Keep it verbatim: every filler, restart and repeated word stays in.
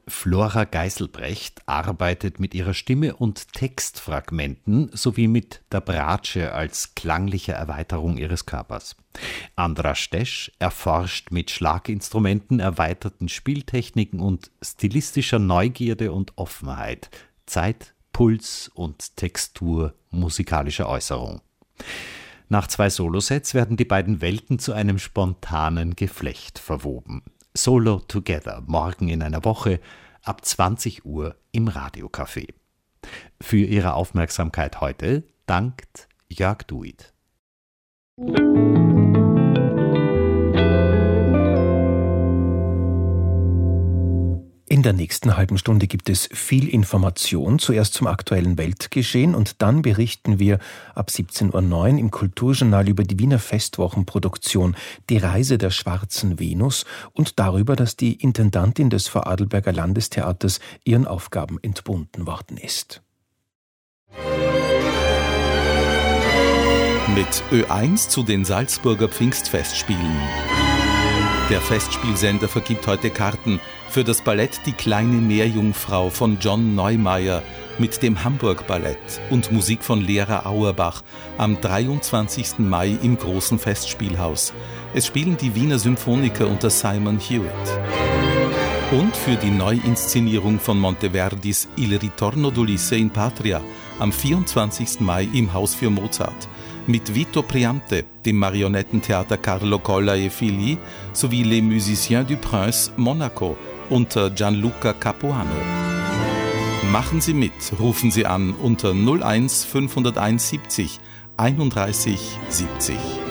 Flora Geiselbrecht arbeitet mit ihrer Stimme und Textfragmenten sowie mit der Bratsche als klanglicher Erweiterung ihres Körpers. Andras Stesch erforscht mit Schlaginstrumenten, erweiterten Spieltechniken und stilistischer Neugierde und Offenheit Zeit, Puls und Textur musikalischer Äußerung. Nach zwei Solosets werden die beiden Welten zu einem spontanen Geflecht verwoben. Solo Together, morgen in einer Woche ab zwanzig Uhr im Radiocafé. Für Ihre Aufmerksamkeit heute dankt Jörg Duit. In der nächsten halben Stunde gibt es viel Information, zuerst zum aktuellen Weltgeschehen und dann berichten wir ab siebzehn Uhr neun im Kulturjournal über die Wiener Festwochenproduktion Die Reise der schwarzen Venus und darüber, dass die Intendantin des Vorarlberger Landestheaters ihren Aufgaben entbunden worden ist. Mit Ö eins zu den Salzburger Pfingstfestspielen. Der Festspielsender vergibt heute Karten für das Ballett Die kleine Meerjungfrau von John Neumeier mit dem Hamburg Ballett und Musik von Lehrer Auerbach am dreiundzwanzigsten Mai im großen Festspielhaus. Es spielen die Wiener Symphoniker unter Simon Hewitt. Und für die Neuinszenierung von Monteverdis Il ritorno d'Ulisse in Patria am vierundzwanzigsten Mai im Haus für Mozart mit Vito Priante, dem Marionettentheater Carlo Colla e Figli sowie Les Musiciens du Prince Monaco unter Gianluca Capuano. Machen Sie mit, rufen Sie an unter null eins fünfhunderteins siebzig einunddreißig siebzig.